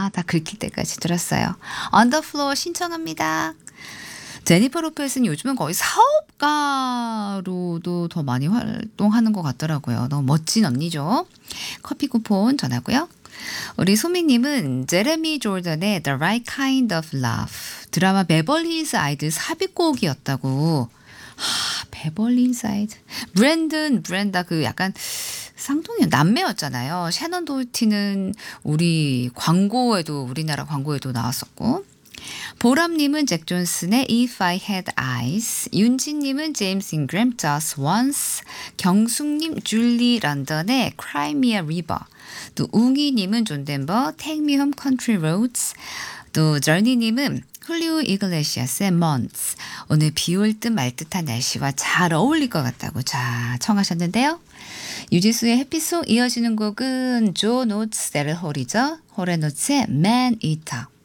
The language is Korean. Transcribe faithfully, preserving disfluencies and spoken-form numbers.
아, 다 긁힐 때까지 들었어요. On the floor 신청합니다. 제니퍼 로페스는 요즘은 거의 사업가로도 더 많이 활동하는 것 같더라고요. 너무 멋진 언니죠. 커피 쿠폰 전하고요. 우리 소미님은 제레미 조던의 The Right Kind of Love 드라마 베벌리힐스 아이들 삽입곡이었다고. 하, 베벌리힐스 아이들. 브랜든, 브렌다 그 약간 쌍둥이 남매였잖아요. 샤넌 도티는 우리 광고에도 우리나라 광고에도 나왔었고. 보람님은 잭 존슨의 If I Had Eyes, 윤지님은 제임스 잉그램 Just Once, 경숙님 줄리 런던의 Cry Me a River, 또 웅이님은 존 덴버 Take Me Home Country Roads, 또 저니님은 훌리우 이글레시아스의 Months. 오늘 비올 듯 말 듯한 날씨와 잘 어울릴 것 같다고 자 청하셨는데요. 유지수의 해피송 이어지는 곡은 조 노츠 데를 홀이죠. 호레노츠의 Man Eater.